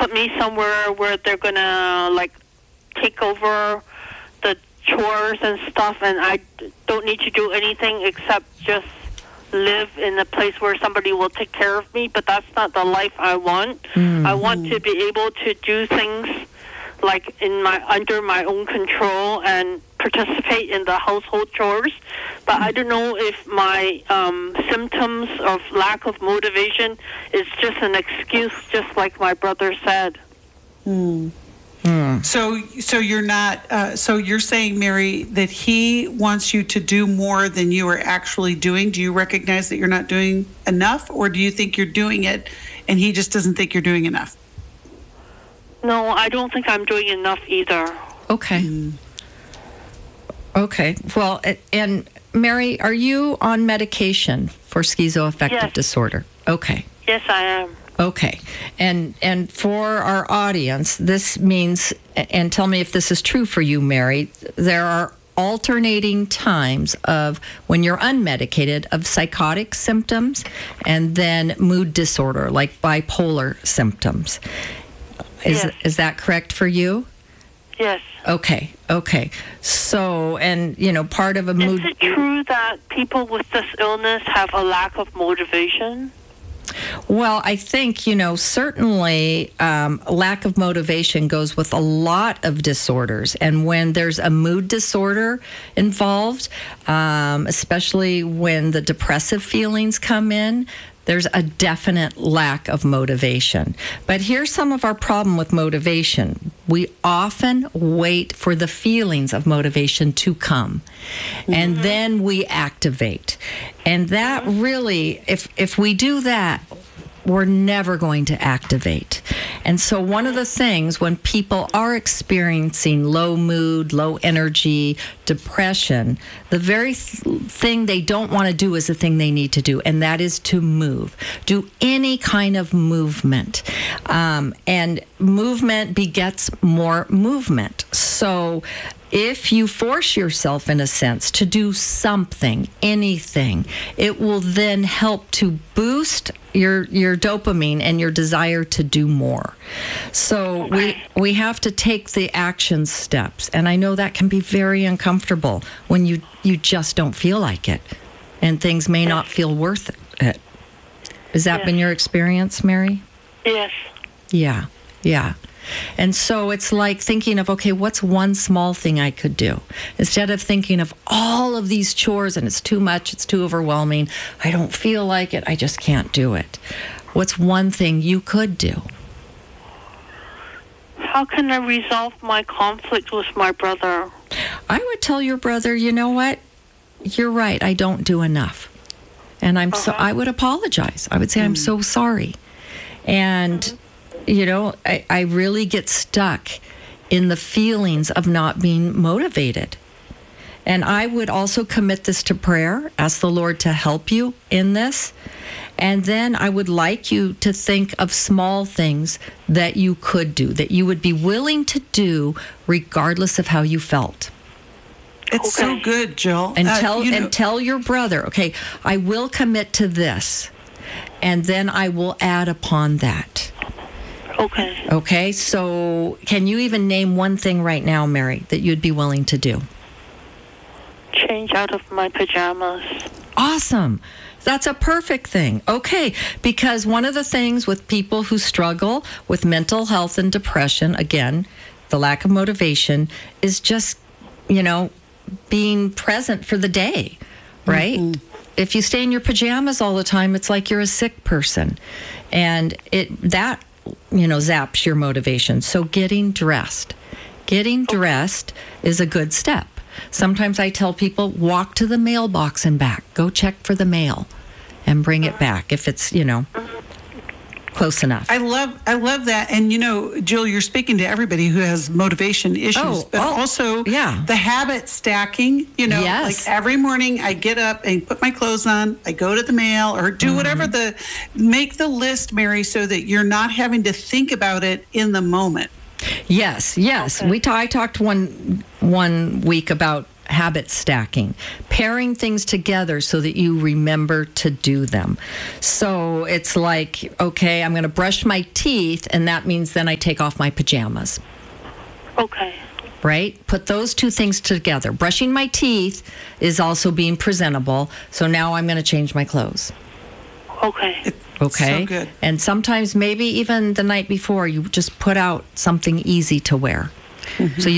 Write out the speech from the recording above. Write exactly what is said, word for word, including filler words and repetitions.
put me somewhere where they're going to, like, take over the chores and stuff, and I don't need to do anything except just live in a place where somebody will take care of me, but that's not the life I want. Mm-hmm. I want to be able to do things like in my under my own control and participate in the household chores. But I don't know if my um, symptoms of lack of motivation is just an excuse, just like my brother said. Mm. Mm. So, so you're not. Uh, so you're saying, Mary, that he wants you to do more than you are actually doing. Do you recognize that you're not doing enough, or do you think you're doing it, and he just doesn't think you're doing enough? No, I don't think I'm doing enough either. Okay. Mm. Okay. Well, and Mary, are you on medication for schizoaffective yes. disorder? Okay. Yes, I am. Okay. And and for our audience, this means, and tell me if this is true for you, Mary, there are alternating times of when you're unmedicated of psychotic symptoms and then mood disorder, like bipolar symptoms. Is yes. is that correct for you? Yes. Okay. Okay. So, and you know, part of a mood. Is it true that people with this illness have a lack of motivation? Well, I think, you know, certainly um, lack of motivation goes with a lot of disorders. And when there's a mood disorder involved, um, especially when the depressive feelings come in, there's a definite lack of motivation. But here's some of our problem with motivation. We often wait for the feelings of motivation to come, mm-hmm. and then we activate. And that really, if if we do that, we're never going to activate. And so one of the things when people are experiencing low mood, low energy, depression, the very th- thing they don't want to do is the thing they need to do, and that is to move. Do any kind of movement. Um, and movement begets more movement. So if you force yourself, in a sense, to do something, anything, it will then help to boost your your dopamine and your desire to do more. So we we have to take the action steps. And I know that can be very uncomfortable when you, you just don't feel like it and things may not feel worth it. Has that yes. been your experience, Mary? Yes. Yeah, yeah. And so it's like thinking of, okay, what's one small thing I could do? Instead of thinking of all of these chores and it's too much, it's too overwhelming, I don't feel like it, I just can't do it. What's one thing you could do? How can I resolve my conflict with my brother? I would tell your brother, you know what? You're right, I don't do enough. And I'm uh-huh. so I would apologize. I would say, mm. I'm so sorry. And mm-hmm. You know, I, I really get stuck in the feelings of not being motivated. And I would also commit this to prayer, ask the Lord to help you in this. And then I would like you to think of small things that you could do, that you would be willing to do regardless of how you felt. It's okay. so good, Jill. And uh, tell you know- and tell your brother, okay, I will commit to this, and then I will add upon that. Okay. Okay, so can you even name one thing right now, Mary, that you'd be willing to do? Change out of my pajamas. Awesome. That's a perfect thing. Okay, because one of the things with people who struggle with mental health and depression, again, the lack of motivation, is just, you know, being present for the day, right? Mm-hmm. If you stay in your pajamas all the time, it's like you're a sick person. And it that you know, zaps your motivation. So getting dressed. Getting dressed is a good step. Sometimes I tell people, walk to the mailbox and back. Go check for the mail and bring it back if it's, you know, close enough. I love I love that. And, you know, Jill, you're speaking to everybody who has motivation issues, oh, but oh, also yeah. the habit stacking, you know, yes. like every morning I get up and put my clothes on, I go to the mail or do mm-hmm. whatever the, make the list, Mary, so that you're not having to think about it in the moment. Yes, yes. Okay. We t- I talked one one week about habit stacking, pairing things together so that you remember to do them. So it's like, okay, I'm going to brush my teeth, and that means then I take off my pajamas. Okay. Right? Put those two things together. Brushing my teeth is also being presentable. So now I'm going to change my clothes. Okay. Okay. So good. And sometimes maybe even the night before, you just put out something easy to wear. Mm-hmm. So you